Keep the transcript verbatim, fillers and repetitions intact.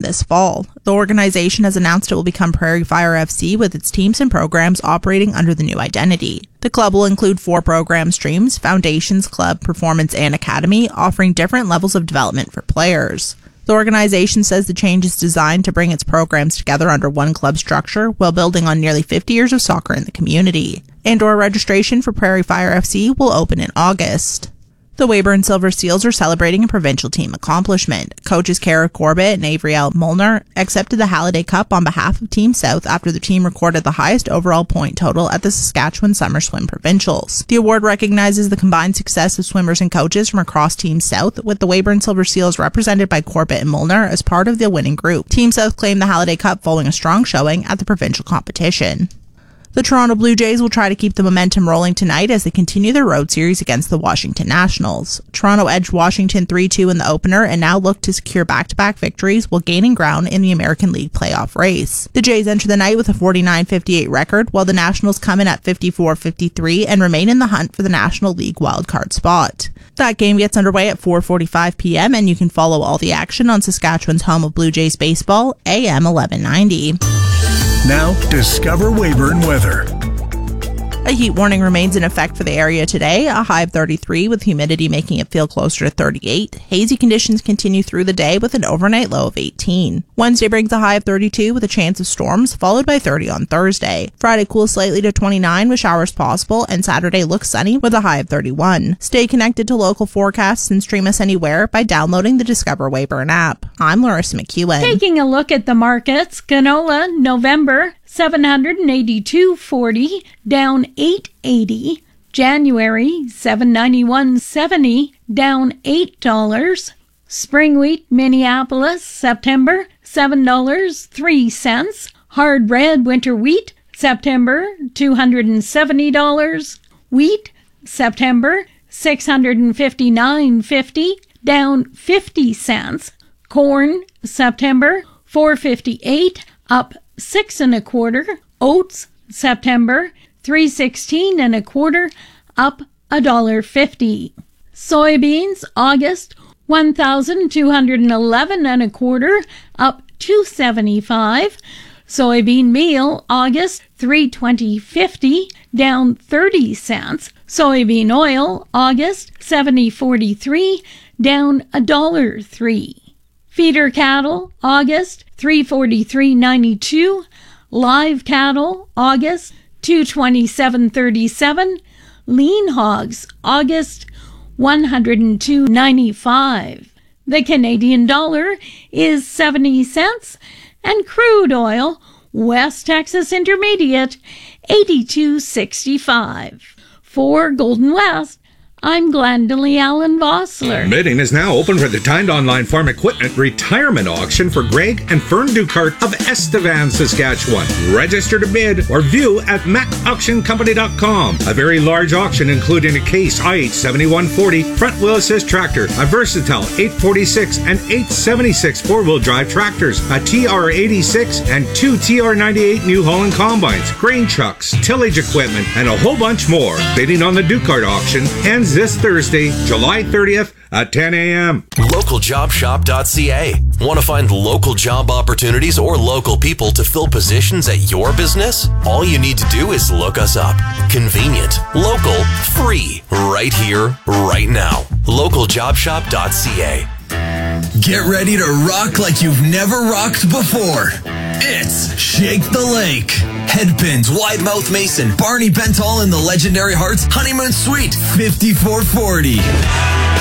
this fall. The organization has announced it will become Prairie Fire F C with its teams and programs operating under the new identity. The club will include four program streams: Foundations, Club, Performance, and Academy, offering different levels of development for players. The organization says the change is designed to bring its programs together under one club structure while building on nearly fifty years of soccer in the community. Indoor registration for Prairie Fire F C will open in August. The Weyburn Silver Seals are celebrating a provincial team accomplishment. Coaches Kara Corbett and Avery L. Molnar accepted the Halliday Cup on behalf of Team South after the team recorded the highest overall point total at the Saskatchewan Summer Swim Provincials. The award recognizes the combined success of swimmers and coaches from across Team South, with the Weyburn Silver Seals represented by Corbett and Molnar as part of the winning group. Team South claimed the Halliday Cup following a strong showing at the provincial competition. The Toronto Blue Jays will try to keep the momentum rolling tonight as they continue their road series against the Washington Nationals. Toronto edged Washington three two in the opener and now look to secure back-to-back victories while gaining ground in the American League playoff race. The Jays enter the night with a forty-nine fifty-eight record, while the Nationals come in at fifty-four fifty-three and remain in the hunt for the National League wildcard spot. That game gets underway at four forty-five p.m. and you can follow all the action on Saskatchewan's home of Blue Jays baseball, A M eleven ninety. Now, discover Weyburn weather. A heat warning remains in effect for the area today, a high of thirty-three with humidity making it feel closer to thirty-eight. Hazy conditions continue through the day with an overnight low of eighteen. Wednesday brings a high of thirty-two with a chance of storms, followed by thirty on Thursday. Friday cools slightly to twenty-nine with showers possible, and Saturday looks sunny with a high of thirty-one. Stay connected to local forecasts and stream us anywhere by downloading the Discover Weyburn app. I'm Larissa McEwen. Taking a look at the markets, canola, November, seven hundred eighty-two forty, down eight eighty. January, seven ninety-one seventy, down eight dollars. Spring wheat, Minneapolis, September, seven dollars and three cents. Hard red winter wheat, September, two hundred seventy dollars. Wheat, September, six hundred fifty-nine fifty, down fifty cents. Corn, September, four fifty-eight, up six and a quarter. Oats, September, three sixteen and a quarter, up a dollar fifty. Soybeans, August, one thousand two hundred eleven and a quarter, up two seventy-five. Soybean meal, August, three twenty fifty, down thirty cents. Soybean oil, August, seventy forty-three, down a dollar three. Feeder cattle, August, three forty-three ninety-two. Live cattle, August, two twenty-seven thirty-seven. Lean hogs, August, one hundred two ninety-five. The Canadian dollar is seventy cents, and crude oil, West Texas Intermediate, eighty-two sixty-five. For Golden West, I'm Glendalee Allen Vossler. Bidding is now open for the timed online farm equipment retirement auction for Greg and Fern Ducart of Estevan, Saskatchewan. Register to bid or view at mac auction company dot com. A very large auction including a Case I H seventy-one forty front wheel assist tractor, a Versatile eight forty-six and eight seventy-six four-wheel drive tractors, a T R eighty-six and two T R ninety-eight New Holland combines, grain trucks, tillage equipment, and a whole bunch more. Bidding on the Ducart auction ends this Thursday, July thirtieth at ten a.m. local job shop dot c a. Want to find local job opportunities or local people to fill positions at your business? All you need to do is look us up. Convenient, local, free, right here, right now. local job shop dot c a. Get ready to rock like you've never rocked before. It's Shake the Lake. Headpins, Wide Mouth Mason, Barney Bentall and the Legendary Hearts Honeymoon Suite, fifty-four forty.